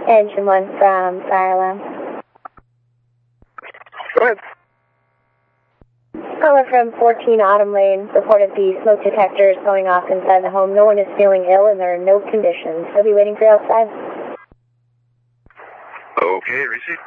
Engine 1 from Fire Alarm. Go ahead. Caller from 14 Autumn Lane reported the smoke detectors going off inside the home. No one is feeling ill and there are no conditions. He'll be waiting for you outside. Okay, receive.